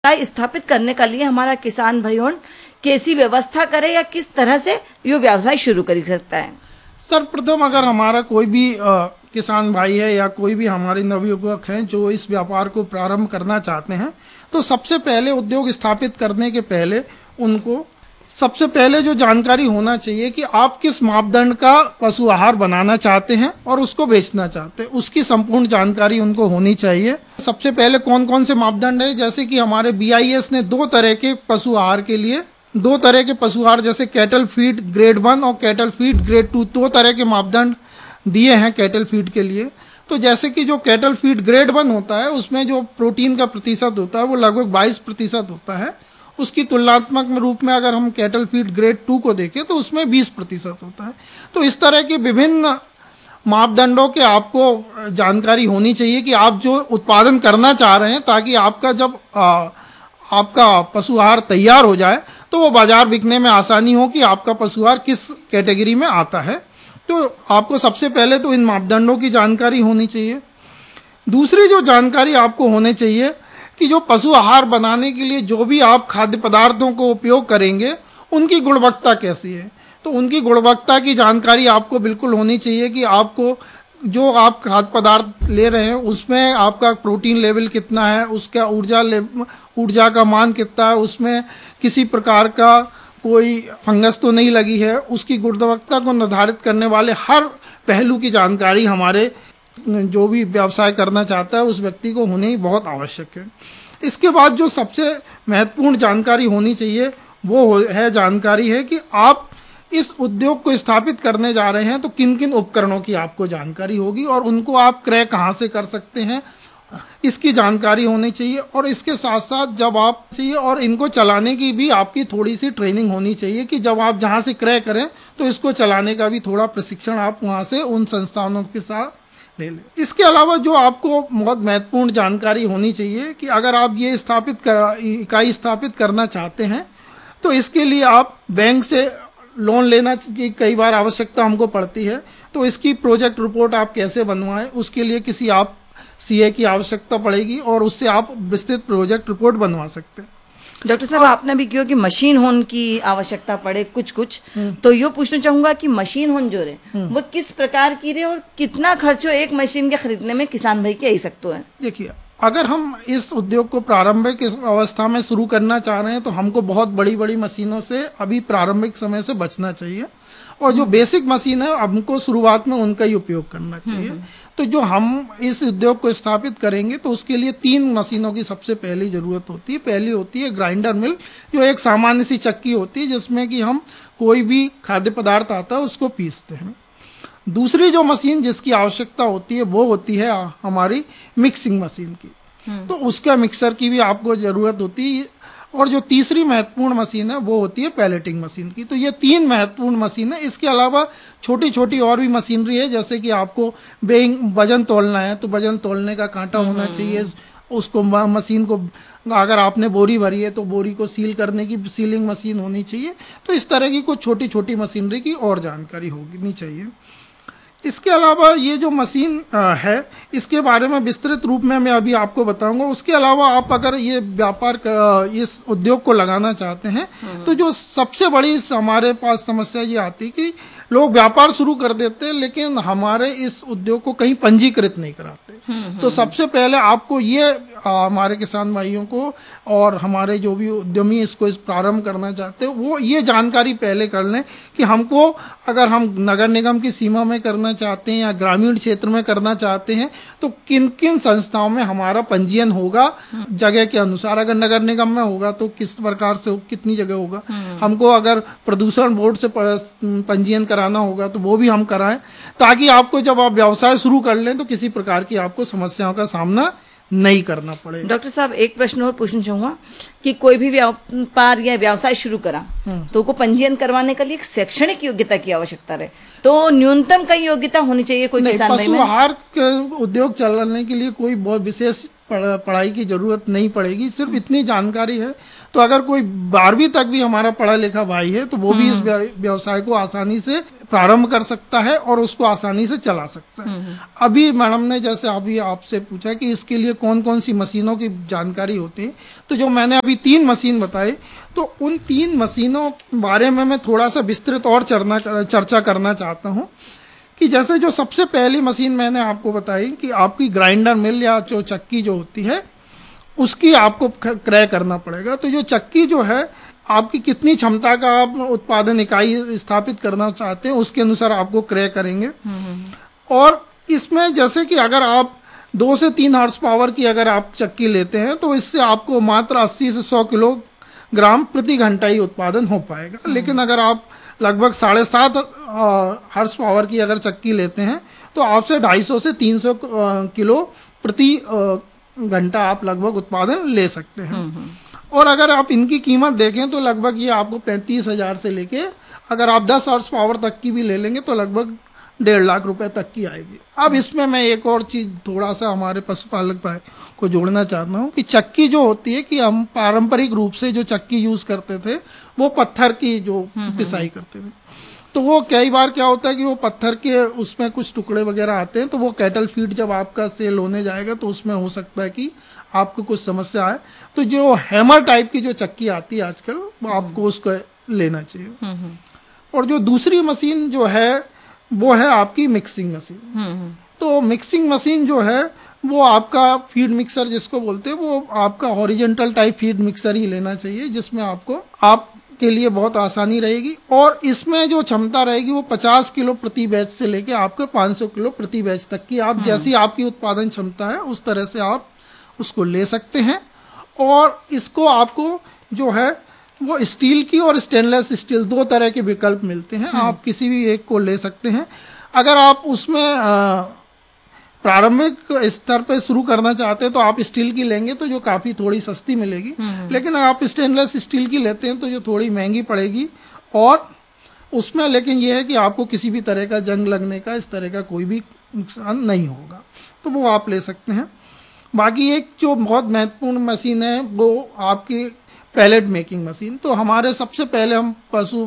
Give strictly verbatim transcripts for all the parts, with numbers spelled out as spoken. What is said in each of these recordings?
स्थापित करने के लिए हमारा किसान भाइयों कैसी व्यवस्था करे या किस तरह से ये व्यवसाय शुरू कर सकता है? सर्वप्रथम अगर हमारा कोई भी आ, किसान भाई है या कोई भी हमारे नवयुवक हैं जो इस व्यापार को प्रारंभ करना चाहते हैं, तो सबसे पहले उद्योग स्थापित करने के पहले उनको सबसे पहले जो जानकारी होना चाहिए कि आप किस मापदंड का पशु आहार बनाना चाहते हैं और उसको बेचना चाहते हैं, उसकी संपूर्ण जानकारी उनको होनी चाहिए। सबसे पहले कौन कौन से मापदंड है, जैसे कि हमारे बी आई एस ने दो तरह के पशु आहार के लिए दो तरह के पशु आहार जैसे कैटल फीड ग्रेड वन और कैटल फीड ग्रेड टू दो तरह के मापदंड दिए हैं कैटल फीड के लिए। तो जैसे कि जो कैटल फीड ग्रेड वन होता है उसमें जो प्रोटीन का प्रतिशत होता है वो लगभग बाईस प्रतिशत होता है। उसकी तुलनात्मक रूप में अगर हम कैटल फीड ग्रेड टू को देखें तो उसमें बीस प्रतिशत होता है। तो इस तरह के विभिन्न मापदंडों के आपको जानकारी होनी चाहिए कि आप जो उत्पादन करना चाह रहे हैं, ताकि आपका जब आ, आपका पशु आहार तैयार हो जाए तो वो बाजार बिकने में आसानी हो कि आपका पशु आहार किस कैटेगरी में आता है। तो आपको सबसे पहले तो इन मापदंडों की जानकारी होनी चाहिए। दूसरी जो जानकारी आपको होनी चाहिए कि जो पशु आहार बनाने के लिए जो भी आप खाद्य पदार्थों को उपयोग करेंगे उनकी गुणवत्ता कैसी है। तो उनकी गुणवत्ता की जानकारी आपको बिल्कुल होनी चाहिए कि आपको जो आप खाद्य पदार्थ ले रहे हैं उसमें आपका प्रोटीन लेवल कितना है, उसका ऊर्जा ऊर्जा का मान कितना है, उसमें किसी प्रकार का कोई फंगस तो नहीं लगी है। उसकी गुणवत्ता को निर्धारित करने वाले हर पहलू की जानकारी हमारे जो भी व्यवसाय करना चाहता है उस व्यक्ति को होनी बहुत आवश्यक है। इसके बाद जो सबसे महत्वपूर्ण जानकारी होनी चाहिए वो है जानकारी है कि आप इस उद्योग को स्थापित करने जा रहे हैं तो किन किन उपकरणों की आपको जानकारी होगी और उनको आप क्रय कहाँ से कर सकते हैं, इसकी जानकारी होनी चाहिए। और इसके साथ साथ जब आप चाहिए और इनको चलाने की भी आपकी थोड़ी सी ट्रेनिंग होनी चाहिए कि जब आप जहाँ से क्रय करें तो इसको चलाने का भी थोड़ा प्रशिक्षण आप वहाँ से उन संस्थानों के साथ ले लें। इसके अलावा जो आपको बहुत महत्वपूर्ण जानकारी होनी चाहिए कि अगर आप ये स्थापित कर इकाई स्थापित करना चाहते हैं तो इसके लिए आप बैंक से लोन लेना की कई बार आवश्यकता हमको पड़ती है। तो इसकी प्रोजेक्ट रिपोर्ट आप कैसे बनवाएं, उसके लिए किसी आप सीए की आवश्यकता पड़ेगी और उससे आप विस्तृत प्रोजेक्ट रिपोर्ट बनवा सकते हैं। डॉक्टर साहब, आपने भी क्यों कि मशीन होने की आवश्यकता पड़े कुछ कुछ, तो यो पूछना चाहूंगा कि मशीन होन जो रहे वो किस प्रकार की रहे और कितना खर्चो एक मशीन के खरीदने में किसान भाई के आ सकते हैं? देखिए, अगर हम इस उद्योग को प्रारंभिक अवस्था में शुरू करना चाह रहे हैं तो हमको बहुत बड़ी बड़ी मशीनों से अभी प्रारंभिक समय से बचना चाहिए और जो बेसिक मशीन है हमको शुरुआत में उनका ही उपयोग करना चाहिए। तो जो हम इस उद्योग को स्थापित करेंगे तो उसके लिए तीन मशीनों की सबसे पहली जरूरत होती है। पहली होती है ग्राइंडर मिल, जो एक सामान्य सी चक्की होती है जिसमें कि हम कोई भी खाद्य पदार्थ आता है उसको पीसते हैं। दूसरी जो मशीन जिसकी आवश्यकता होती है वो होती है हमारी मिक्सिंग मशीन की, तो उसका मिक्सर की भी आपको जरूरत होती है। और जो तीसरी महत्वपूर्ण मशीन है वो होती है पैलेटिंग मशीन की। तो ये तीन महत्वपूर्ण मशीन है। इसके अलावा छोटी छोटी और भी मशीनरी है, जैसे कि आपको बेइंग वजन तोलना है तो वजन तोलने का कांटा होना चाहिए, उसको मशीन को अगर आपने बोरी भरी है तो बोरी को सील करने की सीलिंग मशीन होनी चाहिए। तो इस तरह की कुछ छोटी छोटी मशीनरी की और जानकारी होनी चाहिए। इसके अलावा ये जो मशीन है इसके बारे में विस्तृत रूप में मैं अभी आपको बताऊंगा। उसके अलावा आप अगर ये व्यापार कर, इस उद्योग को लगाना चाहते हैं तो जो सबसे बड़ी हमारे पास समस्या ये आती है कि लोग व्यापार शुरू कर देते हैं लेकिन हमारे इस उद्योग को कहीं पंजीकृत नहीं कराते। तो सबसे पहले आपको ये हमारे किसान भाइयों को और हमारे जो भी उद्यमी इसको इस प्रारंभ करना चाहते हैं वो ये जानकारी पहले कर लें कि हमको अगर हम नगर निगम की सीमा में करना चाहते हैं या ग्रामीण क्षेत्र में करना चाहते हैं तो किन किन संस्थाओं में हमारा पंजीयन होगा जगह के अनुसार। अगर नगर निगम में होगा तो किस प्रकार से कितनी जगह होगा, हमको अगर प्रदूषण बोर्ड से पंजीयन कराना होगा तो वो भी हम कराएं, ताकि आपको जब आप व्यवसाय शुरू कर लें तो किसी प्रकार की आपको समस्याओं का सामना नहीं करना पड़ेगा। डॉक्टर साहब, एक प्रश्न और पूछना चाहूंगा कि कोई भी व्यापार या व्यवसाय शुरू करा तो को पंजीयन करवाने के लिए शैक्षणिक योग्यता की आवश्यकता रहे, तो न्यूनतम कई योग्यता होनी चाहिए कोई किसान भाई में? पशु आहार उद्योग चलाने के लिए कोई बहुत विशेष पढ़ाई की जरूरत नहीं पड़ेगी, सिर्फ इतनी जानकारी है। तो अगर कोई बारहवीं तक भी हमारा पढ़ा लिखा भाई है तो वो भी इस व्यवसाय को आसानी से प्रारंभ कर सकता है और उसको आसानी से चला सकता है। अभी मैडम ने जैसे अभी आपसे पूछा कि इसके लिए कौन कौन सी मशीनों की जानकारी होती है, तो जो मैंने अभी तीन मशीन बताई, तो उन तीन मशीनों बारे में मैं थोड़ा सा विस्तृत और चरना चर्चा करना चाहता हूँ। कि जैसे जो सबसे पहली मशीन मैंने आपको बताई कि आपकी ग्राइंडर मिल या जो चक्की जो होती है उसकी आपको क्रय करना पड़ेगा। तो जो चक्की जो है आपकी कितनी क्षमता का आप उत्पादन इकाई स्थापित करना चाहते हैं उसके अनुसार आपको क्रय करेंगे। और इसमें जैसे कि अगर आप दो से तीन हॉर्स पावर की अगर आप चक्की लेते हैं तो इससे आपको मात्र अस्सी से सौ किलोग्राम प्रति घंटा ही उत्पादन हो पाएगा। लेकिन अगर आप लगभग साढ़े सात हॉर्स पावर की अगर चक्की लेते हैं तो आपसे ढाई सौ से तीन सौ किलो प्रति घंटा आप लगभग उत्पादन ले सकते हैं। और अगर आप इनकी कीमत देखें तो लगभग ये आपको पैंतीस हजार से लेके अगर आप दस हॉर्स पावर तक की भी ले लेंगे तो लगभग डेढ़ लाख रुपए तक की आएगी। अब इसमें मैं एक और चीज थोड़ा सा हमारे पशुपालक भाई को जोड़ना चाहता हूँ कि चक्की जो होती है कि हम पारंपरिक रूप से जो चक्की यूज करते थे वो पत्थर की जो पिसाई करते थे, तो वो कई बार क्या होता है कि वो पत्थर के उसमें कुछ टुकड़े वगैरह आते हैं, तो वो कैटल फीड जब आपका सेल होने जाएगा तो उसमें हो सकता है कि आपको कुछ समस्या आए। तो जो हैमर टाइप की जो चक्की आती है आजकल वो आपको उसको लेना चाहिए। और जो दूसरी मशीन जो है वो है आपकी मिक्सिंग मशीन। तो मिक्सिंग मशीन जो है वो आपका फीड मिक्सर जिसको बोलते हैं वो आपका हॉरिजेंटल टाइप फीड मिक्सर ही लेना चाहिए, जिसमें आपको आप के लिए बहुत आसानी रहेगी। और इसमें जो क्षमता रहेगी वो पचास किलो प्रति बैच से लेके आपके पाँच सौ किलो प्रति बैच तक की, आप जैसी आपकी उत्पादन क्षमता है उस तरह से आप उसको ले सकते हैं। और इसको आपको जो है वो स्टील की और स्टेनलेस स्टील दो तरह के विकल्प मिलते हैं, आप किसी भी एक को ले सकते हैं। अगर आप उसमें प्रारंभिक स्तर पे शुरू करना चाहते हैं तो आप स्टील की लेंगे तो जो काफी थोड़ी सस्ती मिलेगी, लेकिन आप स्टेनलेस स्टील की लेते हैं तो जो थोड़ी महंगी पड़ेगी। और उसमें लेकिन यह है कि आपको किसी भी तरह का जंग लगने का इस तरह का कोई भी नुकसान नहीं होगा, तो वो आप ले सकते हैं। बाकी एक जो बहुत महत्वपूर्ण मशीन है वो आपकी पैलेट मेकिंग मशीन। तो हमारे सबसे पहले हम पशु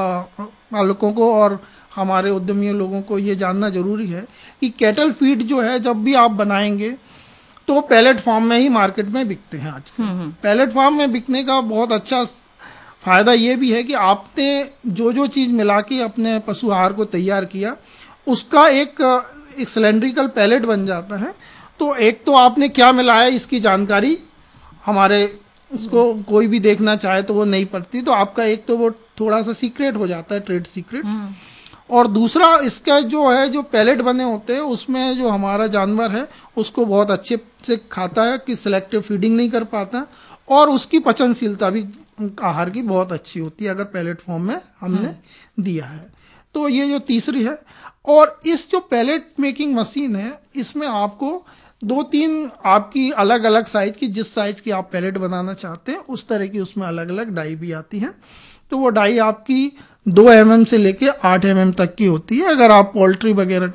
पालकों को और हमारे उद्यमी लोगों को ये जानना जरूरी है कि कैटल फीड जो है जब भी आप बनाएंगे तो पैलेट फॉर्म में ही मार्केट में बिकते हैं आजकल। पैलेट फॉर्म में बिकने का बहुत अच्छा फायदा ये भी है कि आपने जो जो चीज मिला के अपने पशु आहार को तैयार किया उसका एक, एक सिलेंड्रिकल पैलेट बन जाता है। तो एक तो आपने क्या मिलाया इसकी जानकारी हमारे उसको कोई भी देखना चाहे तो वो नहीं पड़ती, तो आपका एक तो वो थोड़ा सा सीक्रेट हो जाता है, ट्रेड सीक्रेट। और दूसरा इसका जो है जो पैलेट बने होते हैं उसमें जो हमारा जानवर है उसको बहुत अच्छे से खाता है कि सिलेक्टिव फीडिंग नहीं कर पाता, और उसकी पचनशीलता भी आहार की बहुत अच्छी होती है अगर पैलेट फॉर्म में हमने दिया है। तो ये जो तीसरी है। और इस जो पैलेट मेकिंग मशीन है इसमें आपको दो तीन आपकी अलग अलग साइज की, जिस साइज की आप पैलेट बनाना चाहते हैं उस तरह की उसमें अलग अलग डाई भी आती है। तो वो डाई आपकी दो एम एम से लेके आठ एम एम तक की होती है। अगर आप पोल्ट्री वगैरह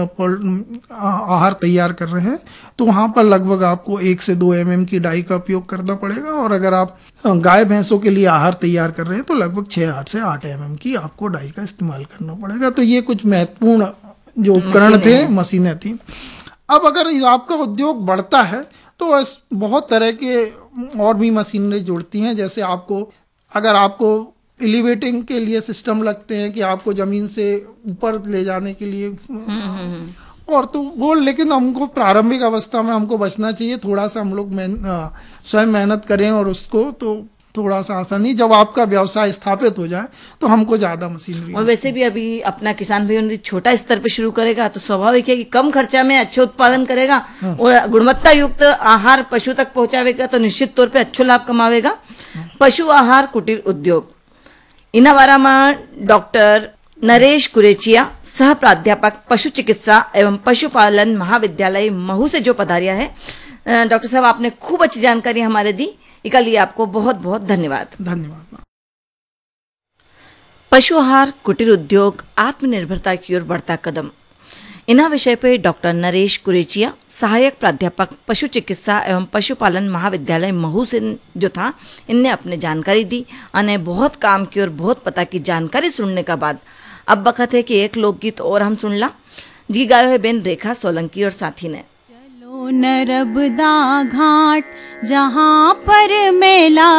का आहार तैयार कर रहे हैं तो वहां पर लगभग आपको एक से दो एम एम की डाई का उपयोग करना पड़ेगा, और अगर आप गाय भैंसों के लिए आहार तैयार कर रहे हैं तो लगभग छह आठ से आठ एम एम की आपको डाई का इस्तेमाल करना पड़ेगा। तो ये कुछ महत्वपूर्ण जो उपकरण थे, मशीनें थी। अब अगर आपका उद्योग बढ़ता है तो बहुत तरह के और भी मशीनरी जुड़ती हैं, जैसे आपको अगर आपको एलिवेटिंग के लिए सिस्टम लगते हैं कि आपको जमीन से ऊपर ले जाने के लिए, और तो वो, लेकिन हमको प्रारंभिक अवस्था में हमको बचना चाहिए, थोड़ा सा हम लोग स्वयं मेहनत करें और उसको तो थोड़ा सा आसानी, जब आपका व्यवसाय स्थापित हो जाए तो हमको ज्यादा मशीनरी। और वैसे भी अभी अपना किसान भाई छोटा स्तर पे शुरू करेगा तो स्वाभाविक है कि कम खर्चा में अच्छा उत्पादन करेगा और गुणवत्ता युक्त आहार पशु तक पहुंचावेगा तो निश्चित तौर पे अच्छो लाभ कमावेगा। पशु आहार कुटीर उद्योग इनावारा में डॉक्टर नरेश कुरेचिया, सह प्राध्यापक पशु चिकित्सा एवं पशुपालन महाविद्यालय महू से जो पधारिया है। डॉक्टर साहब आपने खूब अच्छी जानकारी हमारे दी, इसके लिए आपको बहुत बहुत धन्यवाद। धन्यवाद। पशु आहार कुटीर उद्योग आत्मनिर्भरता की ओर बढ़ता कदम, इना विषय पे डॉक्टर नरेश कुरेचिया, सहायक प्राध्यापक पशु चिकित्सा एवं पशुपालन महाविद्यालय महू से जो था, इनने अपने जानकारी दी। अने बहुत काम की और बहुत पता की जानकारी सुनने का बाद अब वक्त है कि एक लोकगीत और हम सुन ला, जी गायो है बेन रेखा सोलंकी और साथी ने। चलो नर्मदा घाट जहाँ पर मेला